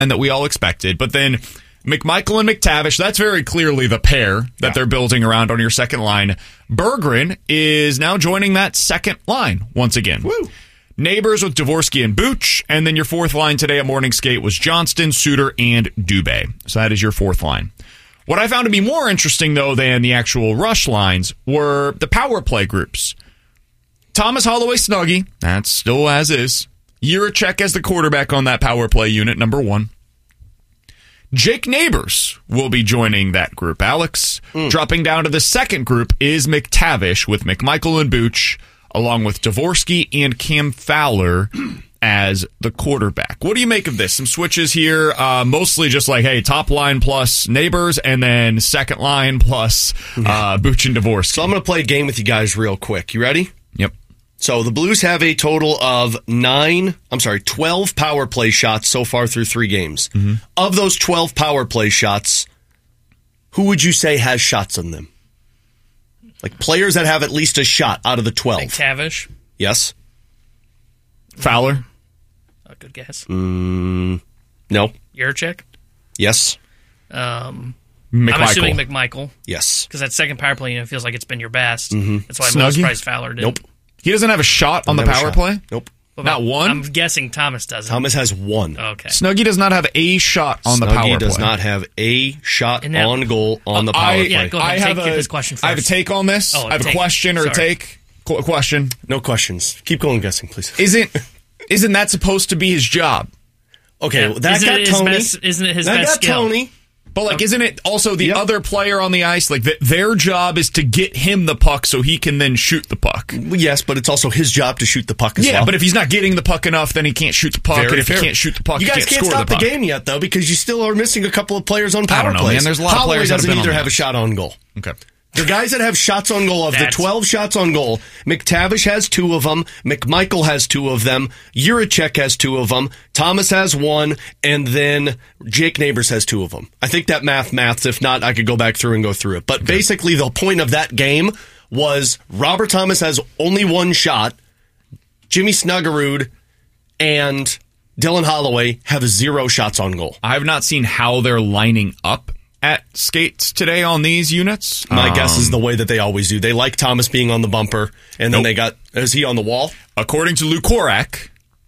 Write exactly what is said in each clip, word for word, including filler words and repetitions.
and that we all expected. But then McMichael and McTavish, that's very clearly the pair that yeah. they're building around on your second line. Berggren is now joining that second line once again. Woo. Neighbors with Dvorsky and Booch, and then your fourth line today at Morning Skate was Johnston, Suter, and Dubé. So that is your fourth line. What I found to be more interesting, though, than the actual rush lines were the power play groups. Thomas Holloway Snuggie, that's still as is. Jiricek as the quarterback on that power play unit, number one. Jake Neighbors will be joining that group, Alex. Mm. Dropping down to the second group is McTavish with McMichael and Booch, along with Dvorsky and Cam Fowler as the quarterback. What do you make of this? Some switches here, uh, mostly just like, hey, top line plus Neighbors, and then second line plus uh, Booch and Dvorsky. So I'm going to play a game with you guys real quick. You ready? Yep. So the Blues have a total of nine, I'm sorry, twelve power play shots so far through three games. Mm-hmm. Of those twelve power play shots, who would you say has shots on them? Like players that have at least a shot out of the twelve. McTavish. Yes. Fowler. A good guess. Mm, no. Jiricek. Yes. Um, McMichael. I'm assuming McMichael. Yes. Because that second power play, you know, feels like it's been your best. Mm-hmm. That's why Snuggie? I'm most surprised Fowler did. Nope. He doesn't have a shot on the power play? Nope. What Not about, one? I'm guessing Thomas doesn't. Thomas has one. Okay. Snuggie does not have a shot on the Snuggie power play. does not have a shot And that- on goal on the Uh, power I, play. Yeah, go ahead. I Take, have give a, his question first. I have a take on this. Oh, I have take. a question or a Sorry. take. Qu- question. No questions. Keep going guessing, please. Isn't isn't that supposed to be his job? Okay, Yeah. well, that Isn't got it his Tony. best- isn't it his that best got skill? Tony. But like, isn't it also the Yep. other player on the ice? Like th- their job is to get him the puck so he can then shoot the puck. Well, yes, but it's also his job to shoot the puck as Yeah, well. but if he's not getting the puck enough, then he can't shoot the puck. Very and if fair. he can't shoot the puck, you he guys can't, can't score stop the the, puck. game yet, though, because you still are missing a couple of players on power don't know, plays. man. There's a lot of Holloway players that have doesn't been on either the have a ice. shot on goal. Okay. The guys that have shots on goal, of the That's- twelve shots on goal, McTavish has two of them, McMichael has two of them, Jiricek has two of them, Thomas has one, and then Jake Neighbors has two of them. I think that math maths. If not, I could go back through and go through it. But okay. Basically, the point of that game was Robert Thomas has only one shot, Jimmy Snuggerud and Dylan Holloway have zero shots on goal. I have not seen how they're lining up at skates today on these units. My um, guess is the way that they always do. They like Thomas being on the bumper, and then nope. they got, is he on the wall? According to Luke Korak,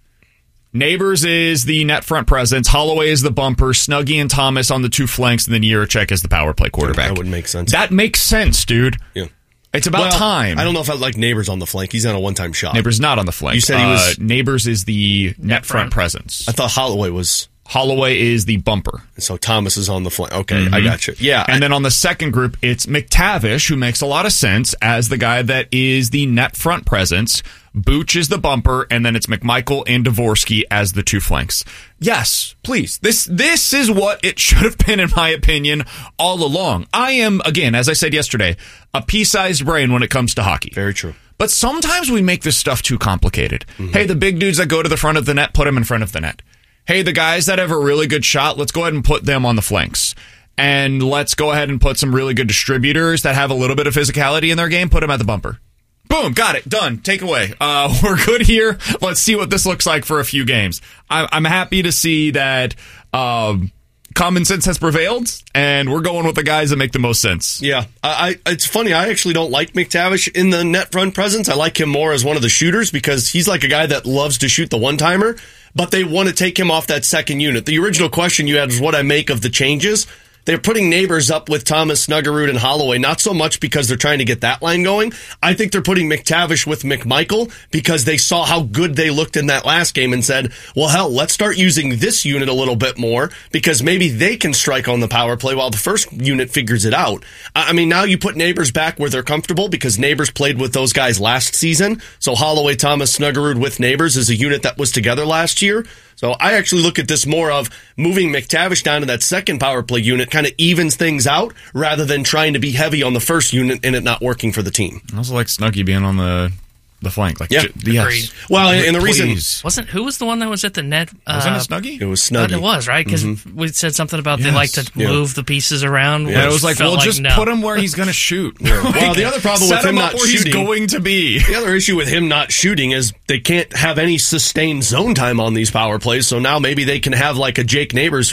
Neighbors is the net front presence, Holloway is the bumper, Snuggie and Thomas on the two flanks, and then Jiricek is the power play quarterback. That would make sense. That makes sense, dude. Yeah. It's about well, time. I don't know if I like Neighbors on the flank. He's on a one-time shot. Neighbors not on the flank. You said he was... Uh, Neighbors is the net, net front, front presence. I thought Holloway was... Holloway is the bumper. So Thomas is on the flank. Okay, mm-hmm. I got you. Yeah. And I, then on the second group, it's McTavish, who makes a lot of sense as the guy that is the net front presence. Booch is the bumper, and then it's McMichael and Dvorsky as the two flanks. Yes, please. This this is what it should have been, in my opinion, all along. I am, again, as I said yesterday, a pea-sized brain when it comes to hockey. Very true. But sometimes we make this stuff too complicated. Mm-hmm. Hey, the big dudes that go to the front of the net, put them in front of the net. Hey, the guys that have a really good shot, let's go ahead and put them on the flanks. And let's go ahead and put some really good distributors that have a little bit of physicality in their game, put them at the bumper. Boom, got it, done, take away. Uh, we're good here. Let's see what this looks like for a few games. I, I'm happy to see that um, common sense has prevailed, and we're going with the guys that make the most sense. Yeah, I, I, it's funny. I actually don't like McTavish in the net front presence. I like him more as one of the shooters because he's like a guy that loves to shoot the one-timer, but they want to take him off that second unit. The original question you had was what I make of the changes. They're putting Neighbors up with Thomas, Snuggerud, and Holloway, not so much because they're trying to get that line going. I think they're putting McTavish with McMichael because they saw how good they looked in that last game and said, well, hell, let's start using this unit a little bit more because maybe they can strike on the power play while the first unit figures it out. I mean, now you put Neighbors back where they're comfortable because Neighbors played with those guys last season. So Holloway, Thomas, Snuggerud with Neighbors is a unit that was together last year. So I actually look at this more of moving McTavish down to that second power play unit kind of evens things out rather than trying to be heavy on the first unit and it not working for the team. I also like Snuggie being on the the flank. Like, Yeah. j- yes. Agreed. Well, and, and the reason Please. Wasn't who was the one that was at the net? Uh, Wasn't it Snuggie? it was uh, Snuggie. It was right because we said something about they Yes. like to Yeah. move the pieces around. And it which was like, felt well, just no. put him where he's going to shoot. Well, the other problem Set with him him up not where he's shooting- going to be. The other issue with him not shooting is they can't have any sustained zone time on these power plays. So now maybe they can have like a Jake Neighbors